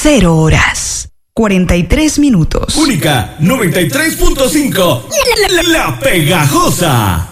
0 horas 43 minutos. Única 93.5. La Pegajosa.